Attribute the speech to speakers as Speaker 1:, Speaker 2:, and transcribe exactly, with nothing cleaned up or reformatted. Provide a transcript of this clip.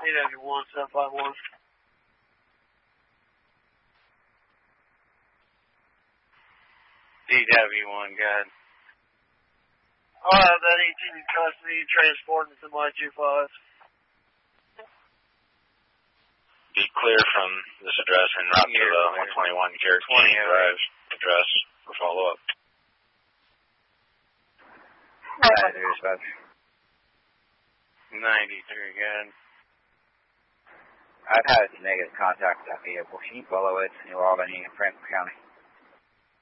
Speaker 1: D W one seven five one.
Speaker 2: D W one, good.
Speaker 1: I'll have that eighteen in custody, transporting to my two five.
Speaker 2: Be clear from this address and route to the one twenty-one Cherokee Drive address for follow-up.
Speaker 3: ninety-three, dispatch.
Speaker 2: ninety-three, good.
Speaker 3: I've had negative contact with that vehicle. Can you follow it to New Albany and Franklin County?